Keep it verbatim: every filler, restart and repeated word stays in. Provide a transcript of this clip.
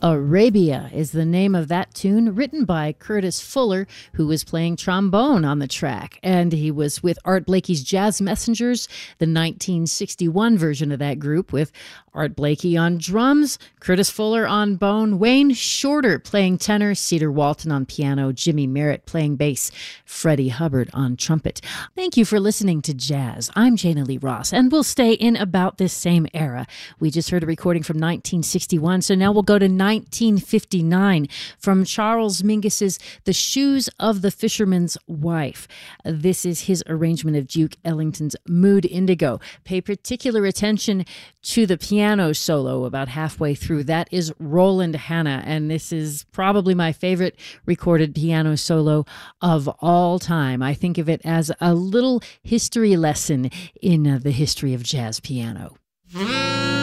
Arabia is the name of that tune, written by Curtis Fuller, who was playing trombone on the track. And he was with Art Blakey's Jazz Messengers, the nineteen sixty-one version of that group, with Art Blakey on drums, Curtis Fuller on bone, Wayne Shorter playing tenor, Cedar Walton on piano, Jimmy Merritt playing bass, Freddie Hubbard on trumpet. Thank you for listening to Jazz. I'm Jana Lee Ross, and we'll stay in about this same era. We just heard a recording from nineteen sixty-one, so now we'll go to nineteen fifty-nine from Charles Mingus's The Shoes of the Fisherman's Wife. This is his arrangement of Duke Ellington's Mood Indigo. Pay particular attention to the piano solo about halfway through. That is Roland Hanna, and this is probably my favorite recorded piano solo of all time. I think of it as a little history lesson in uh, the history of jazz piano.